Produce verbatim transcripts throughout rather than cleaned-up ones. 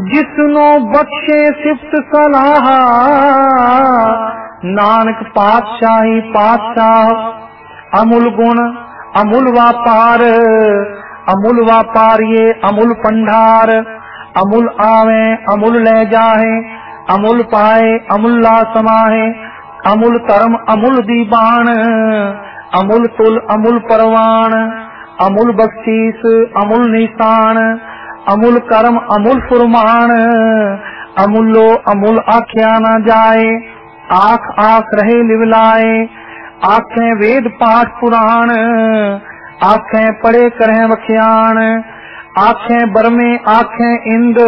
जिसनो बख्शे सिफ्त सलाह, नानक पातशाही पातशाह। अमूल गुण अमूल व्यापार, अमूल व्यापार ये अमूल पंडार। अमूल आवे अमूल ले जाहे, अमूल पाए अमूल ला समाहे। अमूल धर्म अमूल दीवान, अमूल तुल अमूल परवान। अमूल बख्शीस अमूल निशान, अमूल कर्म अमूल फुरमान। अमूलो अमूल आख्या न जाए, आख आख रहे लिवलाए। आखें वेद पाठ पुराण, आखें पढ़े करें वख्यान। आखें बरमे आखें इंद,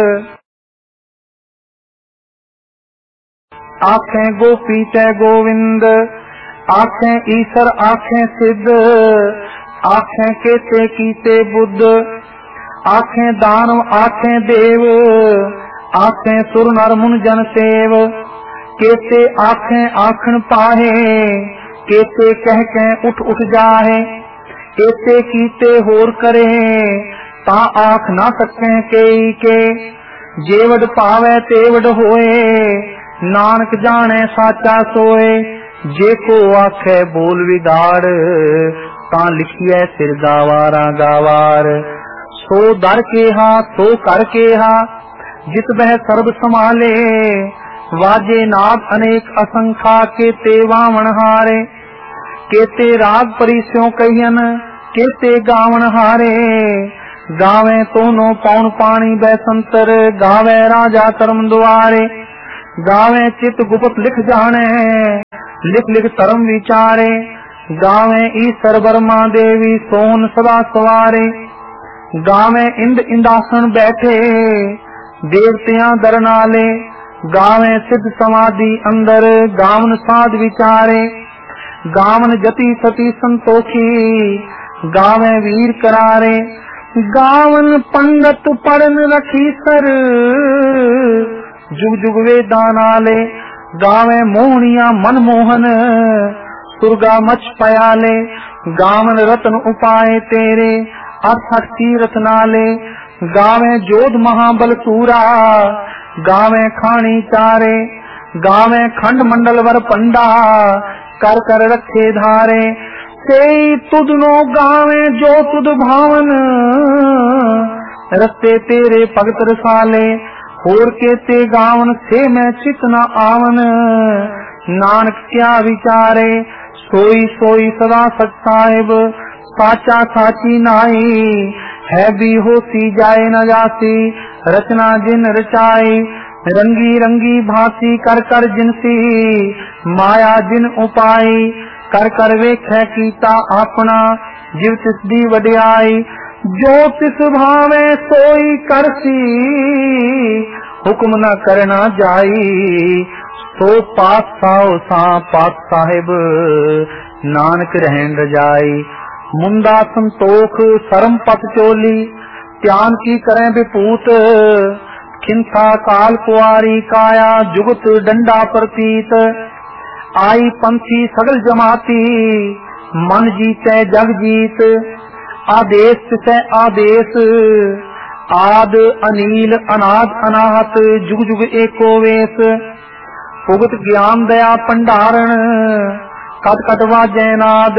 आखें गोपी तय गोविंद। आखें ईश्वर आखें सिद्ध, आखें केते कीते बुद्ध। आखें दानव आखें देव, आखें सुर नर मुन जन सेव। केते आखें आखन पाहे, केते कह कह उठ उठ जाहे। केते कीते होर करे, ता आख ना सकें केई के। जेवड पावे तेवड होए, नानक जाने साचा सोए। जेको आखे बोल विगाड़, ता लिखिए सिर गावारा गावार। सो दर के हा सो कर के हा, जित बह सर्ब संभाले। वाजे नाद अनेक असंखा, केते वामन हारे। केते राग परिस्यों कहियन, केते गावन हारे। गावे तोनो पौन पानी बैसंतर, गावे राजा कर्म द्वारे। गावे चित गुप्त लिख जाने, लिख लिख धर्म विचारे। गावे ईश्वर बर्मा देवी सोन सदा सवारे। गावे इंद इंदासन बैठे, देवतियां दर नाले। गावे सिद्ध समाधि अंदर, गावन साध विचारे। गावन जति सती संतोषी, गावे वीर करारे। गावन पंडित पढ़न रखी सर, जुग जुग वेदा नाले। गावे मोहनिया मनमोहन, सुरगा मच पयाले। गावन रतन उपाय तेरे, अठठ तीरथ नाले। गावे जोध महाबल सूरा, गावे खानी चारे। गावे खंड मंडल वर पंडा, कर कर रखे धारे। से तुदनो गावे जो तुद भावन, रस्ते तेरे भगत रसाले। होर के ते गावन से मैं चित न आवन, नानक क्या विचारे। सोई सोई सदा सच साहिब, साचा साची नाई। है भी होती जाए न जाती, रचना जिन रचाई। रंगी रंगी भांति कर कर जिनसी, माया जिन उपाई। कर कर वेख्या कीता अपना, जिव तिस दी वड्याई। जो तिस भावे सोई करसी, हुक्म न करना जाई। सो पात साओ सा पात साहिब, नानक रहन रजाई। मुंदा संतोख सरम पत चोली, त्यान की करें विपूत। खिंथा काल कुआरी काया, जुगत डंडा प्रतीत। आई पंथी सगल जमाती, मन जीते जग जीत। आदेश से आदेश, आद अनील अनाद अनाहत। जुग जुग एको वेश, भुगत ज्ञान दया भंडारण। कट कट वाजै नाद,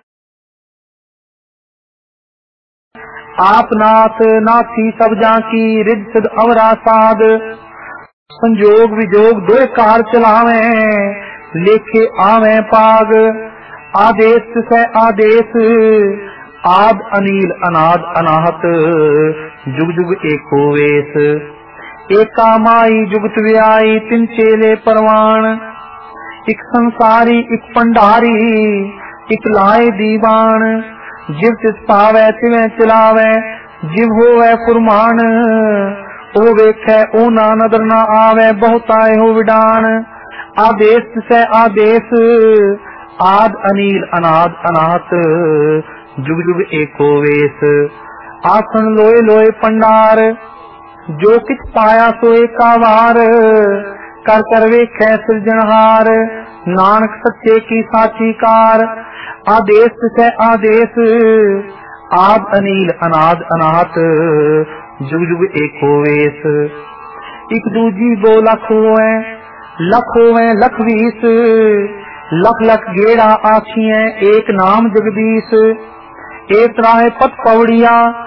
आप नाथ नाथी सब जाकी। रिद सिद अवरा साध, संजोग विजोग दो कार चलावे। लेखे आवे पाग, आदेश से आदेश। आद अनील अनाद अनाहत, जुग जुग एको वेश। एका माई जुगत व्याई, तिन चेले परवान। इक संसारी इक पंडारी, इक लाए दीवान। जिव तिस पावै तिवें चलावै, जिव होवै फुरमान। ओ वेखै ओ ना नदर ना आवे, बहुताए हो विडान। आदेश से आदेश, आद अनील अनाद अनाहत। जुग जुग एको वेश। आसन लोए लोए पंडार, जो किछ पाया सो एका वार। कर कर वेखै सिरजनहार, नानक सच्चे की साची कार। आदेश से आदेश, आद अनील अनाद अनाहत। जुग जुग एको वेश। एक दूजी दो लख होवे, लख होवे लख बीस, लख लख गेड़ा आछिए एक नाम जगदीश। एक तरह पत पवड़िया